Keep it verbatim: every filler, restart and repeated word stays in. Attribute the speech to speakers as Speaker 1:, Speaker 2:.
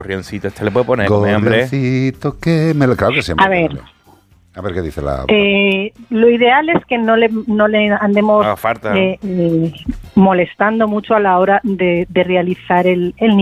Speaker 1: Gorrioncito, este le puede poner, come, hombre.
Speaker 2: Gorrioncito que me lo... Claro que sí.
Speaker 3: A ver.
Speaker 2: A ver qué dice la...
Speaker 3: Eh, lo ideal es que no le, no le andemos
Speaker 1: No, falta.
Speaker 3: eh, eh, molestando mucho a la hora de, de realizar el, el